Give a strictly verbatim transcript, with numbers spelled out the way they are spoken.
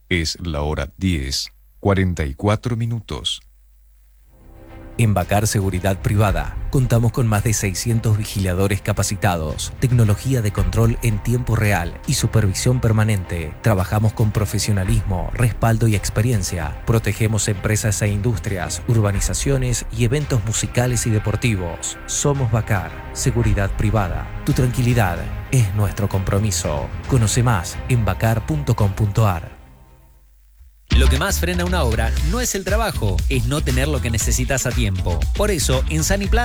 Es la hora diez, cuarenta y cuatro minutos. En Bacar Seguridad Privada, contamos con más de seiscientos vigiladores capacitados, tecnología de control en tiempo real y supervisión permanente. Trabajamos con profesionalismo, respaldo y experiencia. Protegemos empresas e industrias, urbanizaciones y eventos musicales y deportivos. Somos Bacar Seguridad Privada. Tu tranquilidad es nuestro compromiso. Conoce más en bacar punto com punto ar. Lo que más frena una obra no es el trabajo, es no tener lo que necesitas a tiempo. Por eso, en Saniplan